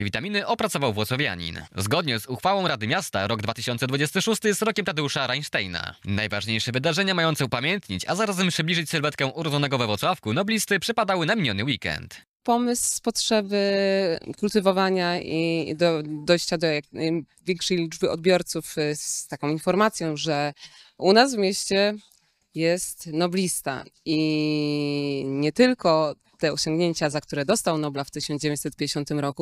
Witaminy opracował włocławianin. Zgodnie z uchwałą Rady Miasta rok 2026 jest rokiem Tadeusza Reinsteina. Najważniejsze wydarzenia mające upamiętnić, a zarazem przybliżyć sylwetkę urodzonego we Włocławku noblisty przypadały na miniony weekend. Pomysł z potrzeby kultywowania i dojścia do większej liczby odbiorców z taką informacją, że u nas w mieście jest noblista i nie tylko te osiągnięcia, za które dostał Nobla w 1950 roku,